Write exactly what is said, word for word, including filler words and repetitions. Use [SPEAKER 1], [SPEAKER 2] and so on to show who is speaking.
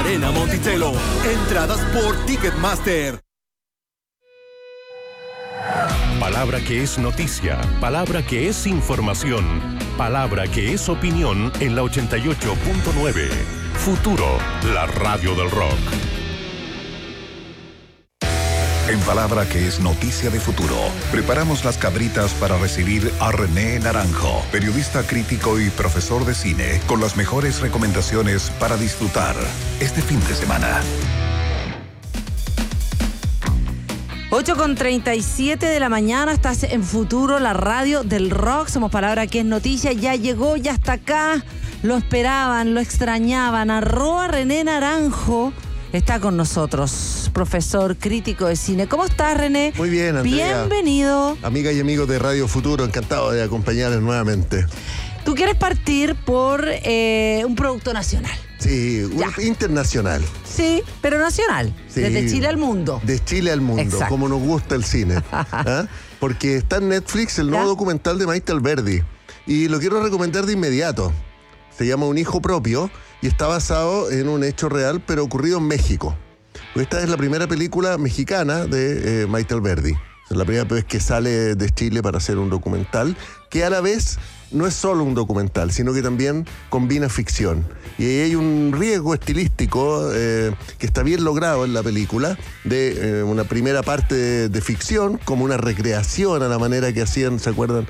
[SPEAKER 1] Arena Monticello. Entradas por Ticketmaster.
[SPEAKER 2] Palabra que es noticia, palabra que es información, palabra que es opinión en la ochenta y ocho punto nueve. Futuro, la radio del rock.
[SPEAKER 3] En Palabra que es noticia de futuro, preparamos las cabritas para recibir a René Naranjo, periodista crítico y profesor de cine, con las mejores recomendaciones para disfrutar este fin de semana.
[SPEAKER 4] ocho con treinta y siete de la mañana, estás en Futuro, la radio del rock. Somos Palabra que es noticia, ya llegó, ya está acá. Lo esperaban, lo extrañaban. Arroba René Naranjo está con nosotros, profesor crítico de cine. ¿Cómo estás, René?
[SPEAKER 5] Muy bien, Andrea.
[SPEAKER 4] Bienvenido.
[SPEAKER 5] Amigas y amigos de Radio Futuro, encantado de acompañarles nuevamente.
[SPEAKER 4] Tú quieres partir por eh, un producto nacional.
[SPEAKER 5] Sí, un internacional.
[SPEAKER 4] Sí, pero nacional.
[SPEAKER 5] Sí,
[SPEAKER 4] desde Chile al mundo.
[SPEAKER 5] De Chile al mundo,
[SPEAKER 4] exacto,
[SPEAKER 5] como nos gusta el cine. ¿Ah? Porque está en Netflix el nuevo
[SPEAKER 4] ¿Ya?
[SPEAKER 5] documental de Maite Alberdi. Y lo quiero recomendar de inmediato. Se llama Un hijo propio y está basado en un hecho real, pero ocurrido en México. Esta es la primera película mexicana de eh, Maite Alberdi. Es la primera vez que sale de Chile para hacer un documental, que a la vez no es solo un documental, sino que también combina ficción. Y ahí hay un riesgo estilístico eh, que está bien logrado en la película, de eh, una primera parte de, de ficción, como una recreación a la manera que hacían, ¿se acuerdan?